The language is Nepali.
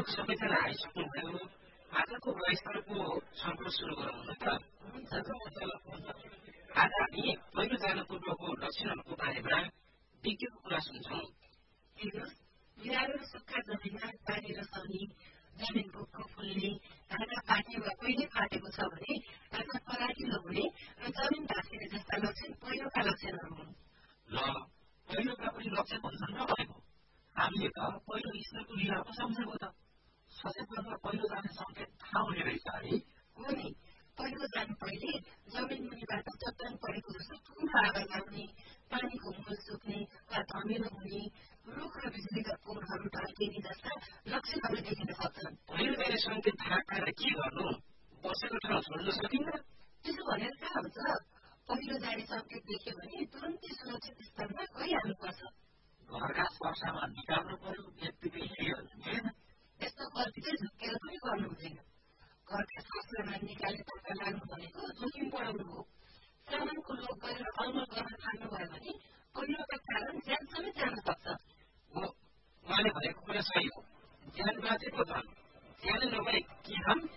सबैजना आइसक्नुभयो आजको वयस्तरको छलफल सुरु गरौँ न त आज हामी पहिलो जानु पूर्वको लक्षणहरूको बारेमा विज्ञको कुरा सुन्छौँ बिरालो सुक्खा जमिनमा पानी रसाउने जमिन भुक्को फुल्ने ढाका पाक्ने वा पहिले फाटेको छ भने अथवा पराकिलो हुने र जमिन भाँसिने जस्ता लक्षण पहिलोका लक्षणहरू हुन् ल पहिलोका पनि लक्षण भन्छन् र भएको हामीले त पहिलो स्तरको लिएर पो सम्झेको त सचेतनमा पहिलो जाने सङ्केत थाहा हुने रहेछ है हो नि पहिलो जानु पहिले जमिन मुनिबाट चट्टान परेको जस्तो ठुलो आवाज आउने पानीको मूल सुक्ने वा धमिलो हुने रुख र बिजुलीका पोलहरू ढल्किने जस्ता लक्षणहरू देखिन सक्छन् पहिलो जाने सङ्केत थाहा पाएर के गर्नु बसेको ठाउँ छोड्न सकिन्न त्यसो भनेर कहाँ हुन्छ पहिलो जाने सङ्केत देख्यो भने तुरन्तै सुरक्षित स्थानमा गइहाल्नुपर्छ घरका सर्सामा निकाल्नु पर्यो यत्तिकै हेरिहाल्नु यस्तो गल्ती चाहिँ झुक्केर पनि गर्नु हुँदैन घरका सरसामान निकाले धक्का लाग्नु भनेको जोखिम बढाउनु हो सामानको लोभ गरेर अलमल गर्न थाल्नुभयो भने पहिलोका कारण ज्यान समेत जान सक्छ उहाँले भनेको कुरा सही हो ज्यान बाँचेको धन ज्यान नभए के धन